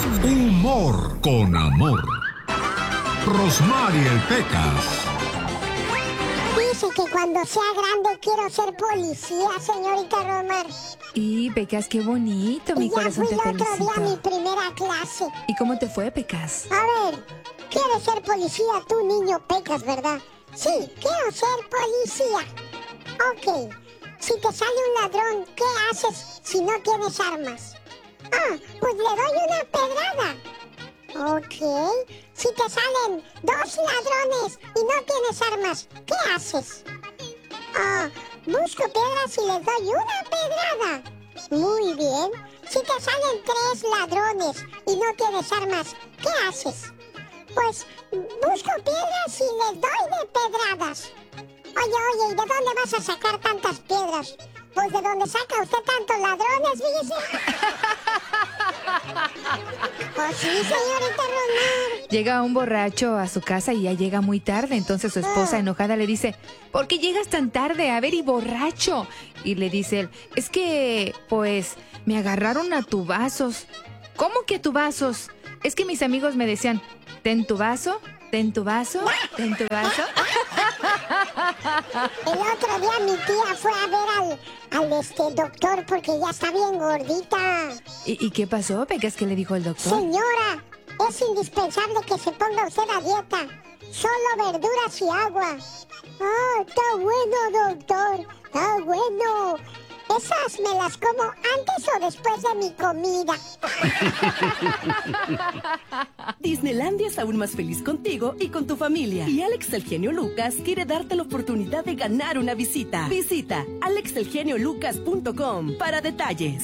Humor con amor. Rosmarie el Pecas. Dice que cuando sea grande quiero ser policía, señorita Romar. Y Pecas, qué bonito, mi corazón te felicita. Ya fui el otro día a mi primera clase. ¿Y cómo te fue, Pecas? A ver, ¿quieres ser policía tú, niño Pecas, verdad? Sí, quiero ser policía. Ok, si te sale un ladrón, ¿qué haces si no tienes armas? Pues le doy una pedrada. Ok, si te salen 2 ladrones y no tienes armas, ¿qué haces? Busco piedras y les doy una pedrada. Muy bien. Si te salen 3 ladrones y no tienes armas, ¿qué haces? Pues busco piedras y les doy de pedradas. Oye, ¿y de dónde vas a sacar tantas piedras? Pues de dónde saca usted tantos ladrones, fíjese. Pues sí, señorita Romar. Llega un borracho a su casa y ya llega muy tarde. Entonces su esposa enojada le dice: ¿por qué llegas tan tarde? A ver, y borracho. Y le dice él: es que, pues, me agarraron a tubazos. ¿Cómo que a tubazos? Es que mis amigos me decían: ten tu vaso, ten tu vaso, ten tu vaso. El otro día mi tía fue a ver al doctor porque ya está bien gordita. ¿Y qué pasó, Pecas? ¿Qué le dijo el doctor? Señora, es indispensable que se ponga usted a dieta. Solo verduras y agua. Está bueno, doctor. Está bueno. Esas me las como antes o después de mi comida. Disneylandia es aún más feliz contigo y con tu familia. Y Alex el Genio Lucas quiere darte la oportunidad de ganar una visita. Visita alexelgeniolucas.com para detalles.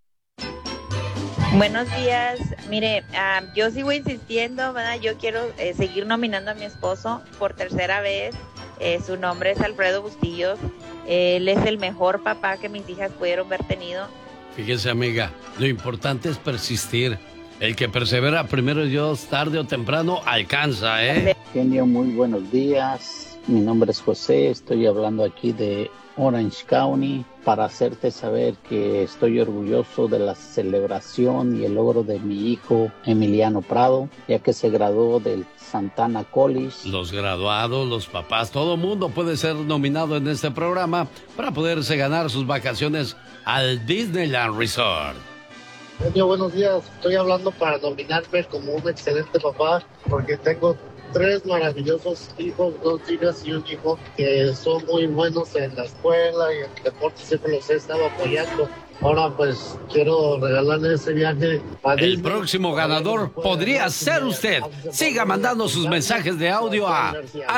Buenos días. Mire, yo sigo insistiendo, ¿verdad? Yo quiero seguir nominando a mi esposo por 3ª vez. Su nombre es Alfredo Bustillos. Él es el mejor papá que mis hijas pudieron haber tenido. Fíjese, amiga, lo importante es persistir. El que persevera, primero Dios, tarde o temprano, alcanza, ¿eh? Genio, muy buenos días. Mi nombre es José, estoy hablando aquí de Orange County para hacerte saber que estoy orgulloso de la celebración y el logro de mi hijo Emiliano Prado, ya que se graduó del Santana College. Los graduados, los papás, todo mundo puede ser nominado en este programa para poderse ganar sus vacaciones al Disneyland Resort. Genio, buenos días. Estoy hablando para nominarme como un excelente papá porque tengo 3 maravillosos hijos, 2 hijas y un hijo que son muy buenos en la escuela y en el deporte, siempre los he estado apoyando. Ahora pues quiero regalarle ese viaje a Disney. El próximo ganador podría ser usted. Siga mandando sus mensajes de audio a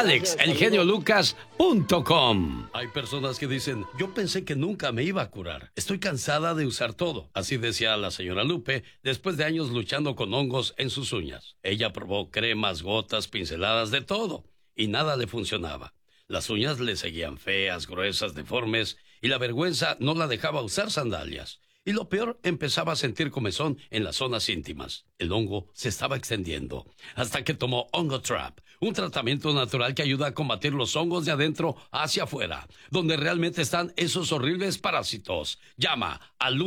alexelgeniolucas.com. Hay personas que dicen: yo pensé que nunca me iba a curar. Estoy cansada de usar todo. Así decía la señora Lupe después de años luchando con hongos en sus uñas. Ella probó cremas, gotas, pinceladas, de todo, y nada le funcionaba. Las uñas le seguían feas, gruesas, deformes, y la vergüenza no la dejaba usar sandalias. Y lo peor, empezaba a sentir comezón en las zonas íntimas. El hongo se estaba extendiendo, hasta que tomó Ongotrap, un tratamiento natural que ayuda a combatir los hongos de adentro hacia afuera, donde realmente están esos horribles parásitos. Llama al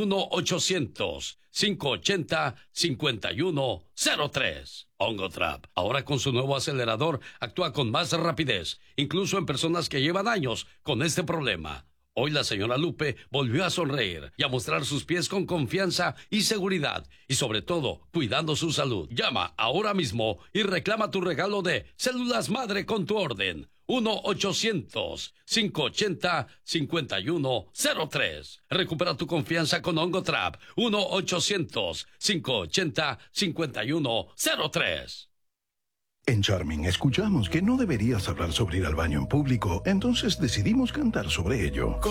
1-800-580-5103. Ongotrap, ahora con su nuevo acelerador, actúa con más rapidez, incluso en personas que llevan años con este problema. Hoy la señora Lupe volvió a sonreír y a mostrar sus pies con confianza y seguridad, y sobre todo, cuidando su salud. Llama ahora mismo y reclama tu regalo de células madre con tu orden. 1-800-580-5103. Recupera tu confianza con Ongotrap. 1-800-580-5103. En Charming escuchamos que no deberías hablar sobre ir al baño en público, entonces decidimos cantar sobre ello.